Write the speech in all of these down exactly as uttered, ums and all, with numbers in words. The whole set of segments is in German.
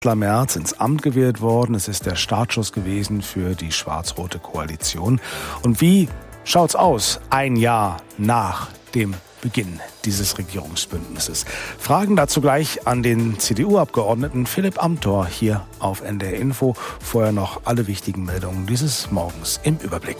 Merz ins Amt gewählt worden. Es ist der Startschuss gewesen für die schwarz-rote Koalition. Und wie schaut's aus, ein Jahr nach dem Beginn dieses Regierungsbündnisses? Fragen dazu gleich an den C D U-Abgeordneten Philipp Amthor hier auf N D R Info. Vorher noch alle wichtigen Meldungen dieses Morgens im Überblick.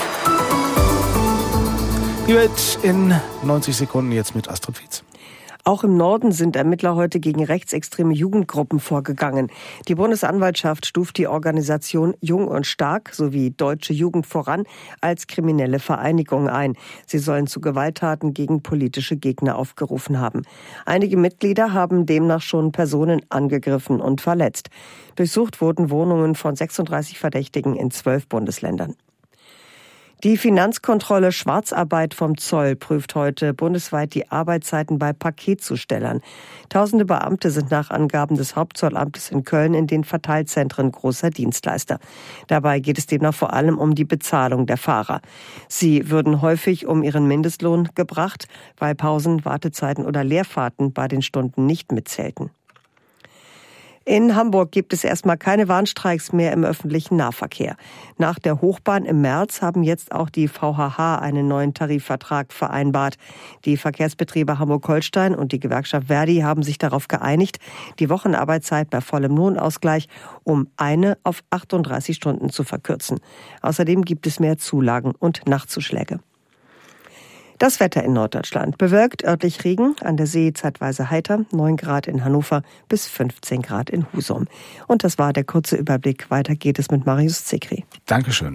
Die Welt in neunzig Sekunden jetzt mit Astrid Fietz. Auch im Norden sind Ermittler heute gegen rechtsextreme Jugendgruppen vorgegangen. Die Bundesanwaltschaft stuft die Organisation Jung und Stark sowie Deutsche Jugend voran als kriminelle Vereinigung ein. Sie sollen zu Gewalttaten gegen politische Gegner aufgerufen haben. Einige Mitglieder haben demnach schon Personen angegriffen und verletzt. Durchsucht wurden Wohnungen von sechsunddreißig Verdächtigen in zwölf Bundesländern. Die Finanzkontrolle Schwarzarbeit vom Zoll prüft heute bundesweit die Arbeitszeiten bei Paketzustellern. Tausende Beamte sind nach Angaben des Hauptzollamtes in Köln in den Verteilzentren großer Dienstleister. Dabei geht es demnach vor allem um die Bezahlung der Fahrer. Sie würden häufig um ihren Mindestlohn gebracht, weil Pausen, Wartezeiten oder Leerfahrten bei den Stunden nicht mitzählten. In Hamburg gibt es erstmal keine Warnstreiks mehr im öffentlichen Nahverkehr. Nach der Hochbahn im März haben jetzt auch die V H H einen neuen Tarifvertrag vereinbart. Die Verkehrsbetriebe Hamburg-Holstein und die Gewerkschaft Verdi haben sich darauf geeinigt, die Wochenarbeitszeit bei vollem Lohnausgleich um eine auf achtunddreißig Stunden zu verkürzen. Außerdem gibt es mehr Zulagen und Nachtzuschläge. Das Wetter in Norddeutschland: bewölkt, örtlich Regen, an der See zeitweise heiter, neun Grad in Hannover bis fünfzehn Grad in Husum. Und das war der kurze Überblick. Weiter geht es mit Marius Zekri. Dankeschön.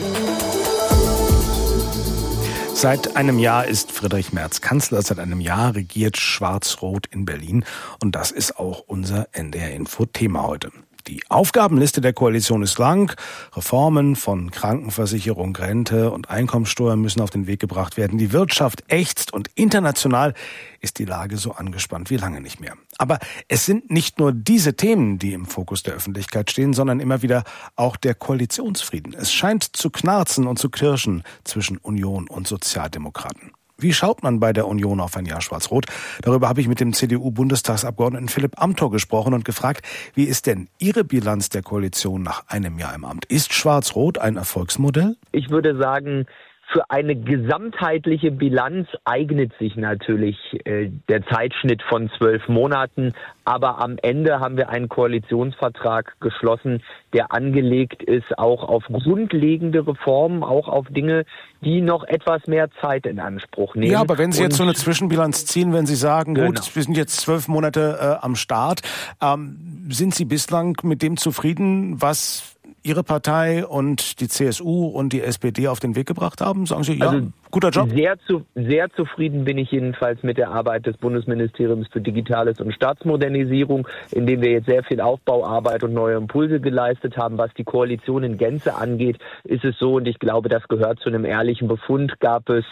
Seit einem Jahr ist Friedrich Merz Kanzler. Seit einem Jahr regiert Schwarz-Rot in Berlin. Und das ist auch unser N D R-Info-Thema heute. Die Aufgabenliste der Koalition ist lang. Reformen von Krankenversicherung, Rente und Einkommensteuer müssen auf den Weg gebracht werden. Die Wirtschaft ächzt und international ist die Lage so angespannt wie lange nicht mehr. Aber es sind nicht nur diese Themen, die im Fokus der Öffentlichkeit stehen, sondern immer wieder auch der Koalitionsfrieden. Es scheint zu knarzen und zu knirschen zwischen Union und Sozialdemokraten. Wie schaut man bei der Union auf ein Jahr Schwarz-Rot? Darüber habe ich mit dem C D U-Bundestagsabgeordneten Philipp Amthor gesprochen und gefragt, wie ist denn Ihre Bilanz der Koalition nach einem Jahr im Amt? Ist Schwarz-Rot ein Erfolgsmodell? Ich würde sagen, für eine gesamtheitliche Bilanz eignet sich natürlich äh, der Zeitschnitt von zwölf Monaten. Aber am Ende haben wir einen Koalitionsvertrag geschlossen, der angelegt ist auch auf grundlegende Reformen, auch auf Dinge, die noch etwas mehr Zeit in Anspruch nehmen. Ja, aber wenn Sie Und jetzt so eine Zwischenbilanz ziehen, wenn Sie sagen, genau. gut, wir sind jetzt zwölf Monate äh, am Start, ähm, sind Sie bislang mit dem zufrieden, was Ihre Partei und die C S U und die S P D auf den Weg gebracht haben? Sagen Sie, ja, also guter Job? Sehr, zu, sehr zufrieden bin ich jedenfalls mit der Arbeit des Bundesministeriums für Digitales und Staatsmodernisierung, in dem wir jetzt sehr viel Aufbauarbeit und neue Impulse geleistet haben. Was die Koalition in Gänze angeht, ist es so, und ich glaube, das gehört zu einem ehrlichen Befund, gab es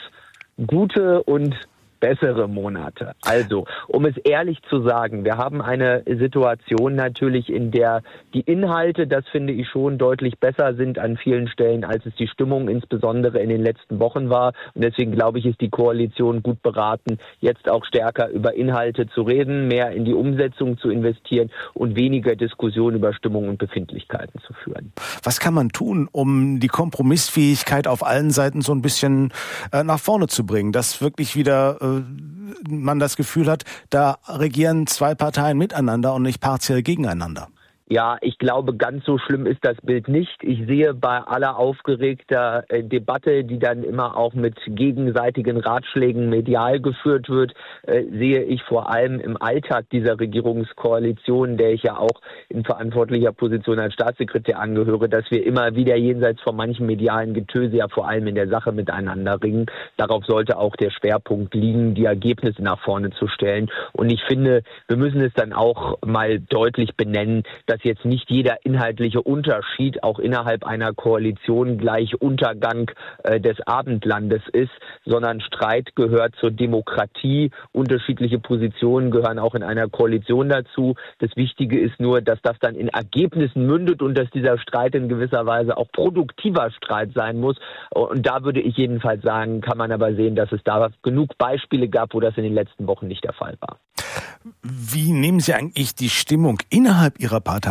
gute und bessere Monate. Also, um es ehrlich zu sagen, wir haben eine Situation natürlich, in der die Inhalte, das finde ich schon, deutlich besser sind an vielen Stellen, als es die Stimmung insbesondere in den letzten Wochen war. Und deswegen glaube ich, ist die Koalition gut beraten, jetzt auch stärker über Inhalte zu reden, mehr in die Umsetzung zu investieren und weniger Diskussion über Stimmung und Befindlichkeiten zu führen. Was kann man tun, um die Kompromissfähigkeit auf allen Seiten so ein bisschen äh, nach vorne zu bringen, dass wirklich wieder äh, man das Gefühl hat, da regieren zwei Parteien miteinander und nicht partiell gegeneinander? Ja, ich glaube, ganz so schlimm ist das Bild nicht. Ich sehe bei aller aufgeregter äh, Debatte, die dann immer auch mit gegenseitigen Ratschlägen medial geführt wird, äh, sehe ich vor allem im Alltag dieser Regierungskoalition, der ich ja auch in verantwortlicher Position als Staatssekretär angehöre, dass wir immer wieder jenseits von manchen medialen Getöse ja vor allem in der Sache miteinander ringen. Darauf sollte auch der Schwerpunkt liegen, die Ergebnisse nach vorne zu stellen. Und ich finde, wir müssen es dann auch mal deutlich benennen, dass jetzt nicht jeder inhaltliche Unterschied auch innerhalb einer Koalition gleich Untergang äh, des Abendlandes ist, sondern Streit gehört zur Demokratie. Unterschiedliche Positionen gehören auch in einer Koalition dazu. Das Wichtige ist nur, dass das dann in Ergebnissen mündet und dass dieser Streit in gewisser Weise auch produktiver Streit sein muss. Und da würde ich jedenfalls sagen, kann man aber sehen, dass es da genug Beispiele gab, wo das in den letzten Wochen nicht der Fall war. Wie nehmen Sie eigentlich die Stimmung innerhalb Ihrer Partei